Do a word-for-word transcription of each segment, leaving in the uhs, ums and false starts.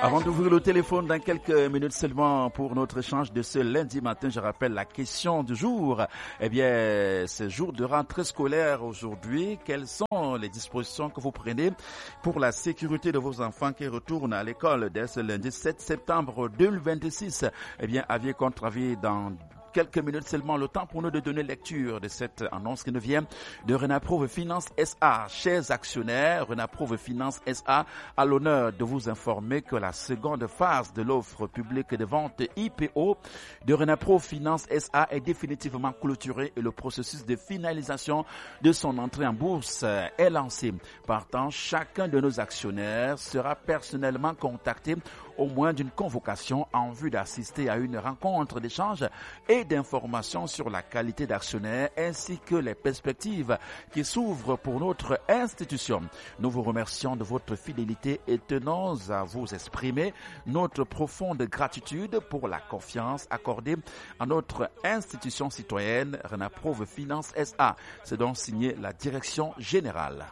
Avant d'ouvrir le téléphone dans quelques minutes seulement pour notre échange de ce lundi matin, je rappelle la question du jour. Eh bien, ce jour de rentrée scolaire aujourd'hui, quelles sont les dispositions que vous prenez pour la sécurité de vos enfants qui retournent à l'école dès ce lundi sept septembre deux mille vingt-six? Eh bien, avis contre avis dans quelques minutes seulement, le temps pour nous de donner lecture de cette annonce qui nous vient de Renaprouve Finance S A. Chers actionnaires, Renaprouve Finance S A a l'honneur de vous informer que la seconde phase de l'offre publique de vente I P O de Renaprouve Finance S A est définitivement clôturée et le processus de finalisation de son entrée en bourse est lancé. Partant, chacun de nos actionnaires sera personnellement contacté au moins d'une convocation en vue d'assister à une rencontre d'échange et d'informations sur la qualité d'actionnaire ainsi que les perspectives qui s'ouvrent pour notre institution. Nous vous remercions de votre fidélité et tenons à vous exprimer notre profonde gratitude pour la confiance accordée à notre institution citoyenne Renaprouve Finance S A. C'est donc signé la direction générale.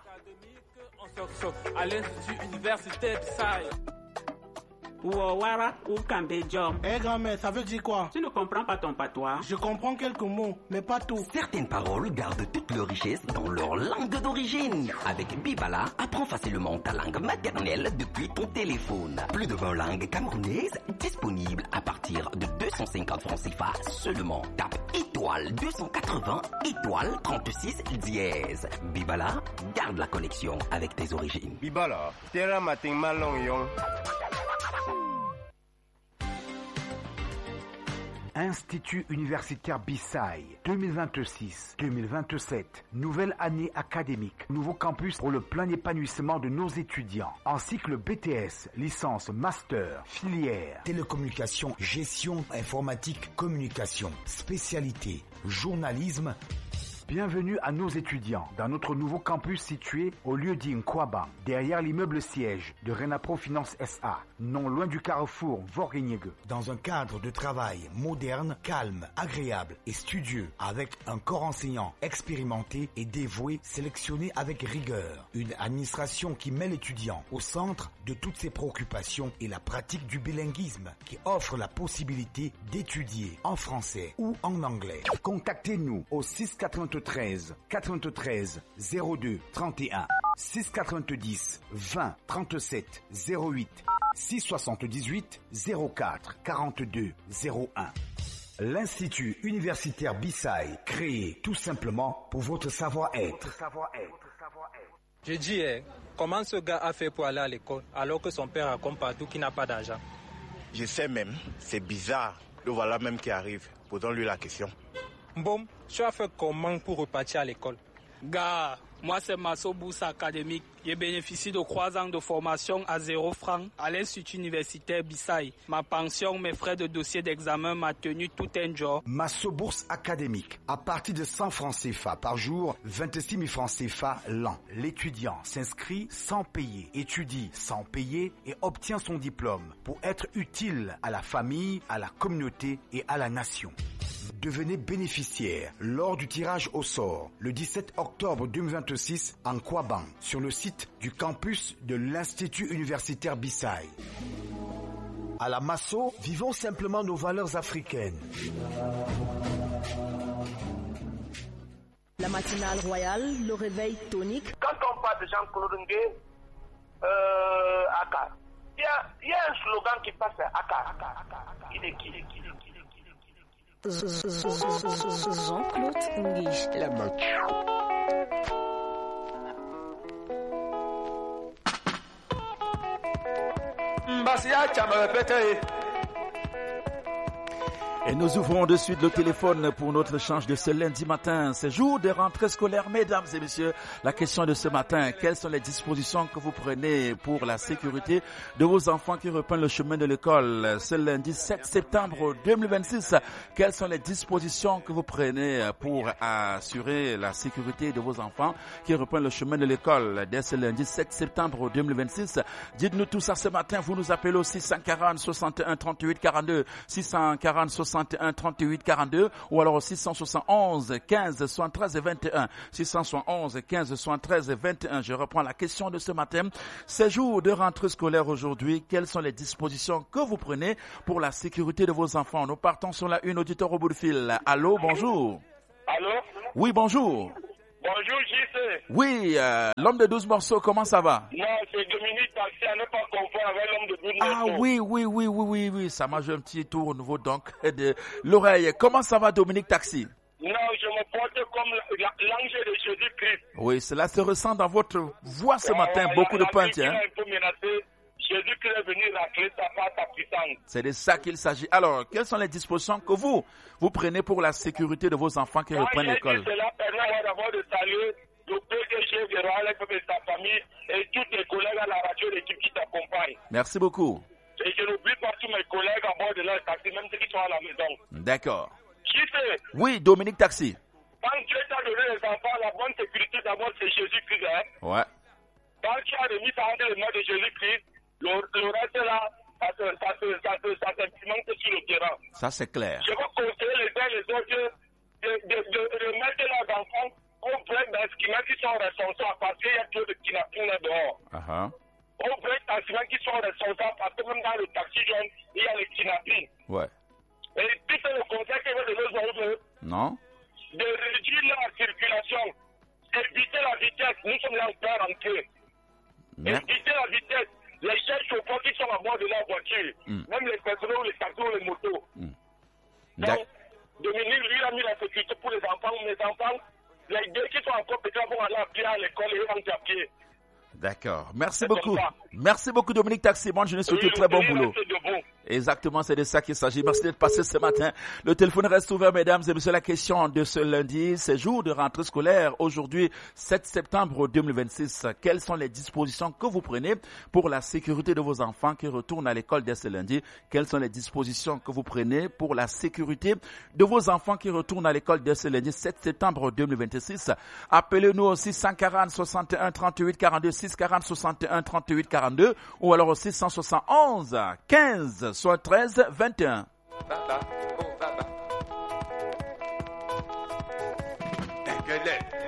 À l'Institut universitaire Bissaï. Ouawara ou Kambejom. Eh hey, grand-mère, ça veut dire quoi? Tu ne comprends pas ton patois? Je comprends quelques mots, mais pas tout. Certaines paroles gardent toute leur richesse dans leur langue d'origine. Avec Bibala, apprends facilement ta langue maternelle depuis ton téléphone. Plus de vingt langues camerounaises disponibles à partir de deux cent cinquante francs C F A seulement. Tape étoile deux cent quatre-vingts, étoile trente-six dièse. Bibala, garde la connexion avec tes origines. Bibala, terra matin malong yong. Institut universitaire Bissaï, deux mille vingt-six deux mille vingt-sept, nouvelle année académique, nouveau campus pour le plein épanouissement de nos étudiants, en cycle B T S, licence, master, filière, télécommunication, gestion, informatique, communication, spécialité, journalisme. Bienvenue à nos étudiants dans notre nouveau campus situé au lieu-dit Nkwaba, derrière l'immeuble siège de Renaprouve Finance S A, non loin du carrefour Vorgeniegue. Dans un cadre de travail moderne, calme, agréable et studieux, avec un corps enseignant expérimenté et dévoué, sélectionné avec rigueur. Une administration qui met l'étudiant au centre de toutes ses préoccupations et la pratique du bilinguisme, qui offre la possibilité d'étudier en français ou en anglais. Contactez-nous au six quatre-vingt-treize quatre-vingt-treize zéro deux trente et un, six quatre-vingt-dix vingt trente-sept zéro huit, six soixante-dix-huit zéro quatre quarante-deux zéro un. L'Institut universitaire Bissaï, créé tout simplement pour votre savoir-être. Je dis, eh, comment ce gars a fait pour aller à l'école alors que son père raconte partout qu'il n'a pas d'argent? Je sais même, c'est bizarre. Le voilà même qui arrive. Posons-lui la question. Bon, tu as fait comment pour repartir à l'école? Gars, moi c'est Masso Bourse Académique. J'ai bénéficié de trois ans de formation à zéro franc à l'Institut universitaire Bissaï. Ma pension, mes frais de dossier d'examen, m'a tenu tout un job. Masso Bourse Académique, à partir de cent francs C F A par jour, vingt-six mille francs C F A l'an. L'étudiant s'inscrit sans payer, étudie sans payer et obtient son diplôme pour être utile à la famille, à la communauté et à la nation. Devenez bénéficiaire lors du tirage au sort le dix-sept octobre deux mille vingt-six en Kwaban sur le site du campus de l'Institut universitaire Bissaï. À la Masso, vivons simplement nos valeurs africaines. La matinale royale, le réveil tonique. Quand on parle de Jean-Claude Ngué, euh, Aka, il y, y a un slogan qui passe à Aka, Aka, Aka, Aka. Il est qui, il est qui, il est qui. Jean-Claude Nguy. La moque. Et nous ouvrons de suite le téléphone pour notre échange de ce lundi matin. C'est jour de rentrée scolaire, mesdames et messieurs. La question de ce matin, quelles sont les dispositions que vous prenez pour la sécurité de vos enfants qui reprennent le chemin de l'école ce lundi sept septembre deux mille vingt-six? Quelles sont les dispositions que vous prenez pour assurer la sécurité de vos enfants qui reprennent le chemin de l'école dès ce lundi sept septembre deux mille vingt-six? Dites-nous tout ça ce matin. Vous nous appelez au six cent quarante, soixante et un, trente-huit, quarante-deux, six cent quarante, soixante soixante et un, trente-huit, quarante-deux ou alors au six cent soixante et onze, quinze, soixante-treize et vingt et un. six cent soixante et onze, quinze, soixante-treize et vingt et un. Je reprends la question de ce matin. Ces jours de rentrée scolaire aujourd'hui, quelles sont les dispositions que vous prenez pour la sécurité de vos enfants? Nous partons sur la une, auditeur au bout de fil. Allô, bonjour. Allô? Oui, bonjour. Bonjour, J C. Oui, euh, l'homme de douze morceaux, comment ça va? Non, c'est Dominique Taxi, à ne pas confondre avec l'homme de douze Ah morceaux. oui, oui, oui, oui, oui, oui, ça m'a joué un petit tour au niveau donc de l'oreille. Comment ça va, Dominique Taxi? Non, je me porte comme l'ange de Jésus-Christ. Oui, cela se ressent dans votre voix ce matin, Ah, beaucoup de la pointes. vie qui Hein? m'a un peu menacé, Jésus-Christ est venu racler sa part, sa puissance. C'est de ça qu'il s'agit. Alors, quelles sont les dispositions que vous, vous prenez pour la sécurité de vos enfants qui Quand reprennent j'ai l'école? dit cela, permet-moi d'abord de saluer le P D G de Royal F F et sa famille et tous tes collègues à la radio, l'équipe qui t'accompagne. Merci beaucoup. Et je n'oublie pas tous mes collègues à bord de leur taxi, même ceux qui sont à la maison. D'accord. Qui fait? Oui, Dominique Taxi. Quand Dieu t'a donné les enfants, la bonne sécurité d'abord c'est Jésus-Christ. Hein? Ouais. Quand tu as remis ça entre les mains de Jésus-Christ, le, le reste là, ça se, ça se, ça se, ça s'implémente sur le terrain. Ça, c'est clair. Je veux conseiller les uns et les autres de, de, de, de mettre leurs enfants au break d'instruments qui sont responsables parce qu'il y a trop de kidnapping là dehors. Uh-huh. Au break d'instruments qui sont responsables parce que même dans le taxi jaune, il y a les kidnapping. Ouais. Et puis c'est le conseil que je veux donner aux autres. Non? De réduire la circulation, éviter la vitesse. Nous sommes là en plein rentrée. Éviter la vitesse. Les chefs chauffeurs qui sont à bord de la voiture, mm. même les personnes, les taxis ou les motos. Mm. Donc, Dominique, lui, a mis la sécurité pour les enfants. Mes enfants, les deux qui sont encore petits vont aller à pied à l'école et ils rentrent à pied. D'accord. Merci beaucoup. Merci beaucoup, Dominique Taxi. Bonne journée, surtout oui, très bon boulot. Exactement, c'est de ça qu'il s'agit. Merci d'être passé ce matin. Le téléphone reste ouvert, mesdames et messieurs. La question de ce lundi, c'est jour de rentrée scolaire. Aujourd'hui, sept septembre deux mille vingt-six. Quelles sont les dispositions que vous prenez pour la sécurité de vos enfants qui retournent à l'école dès ce lundi? Quelles sont les dispositions que vous prenez pour la sécurité de vos enfants qui retournent à l'école dès ce lundi, sept septembre deux mille vingt-six? Appelez-nous au six cent quarante, soixante et un, trente-huit, quarante-deux, six cent quarante, soixante et un, trente-huit, quarante-deux ou alors au six cent soixante et onze, quinze, soixante-treize, vingt et un.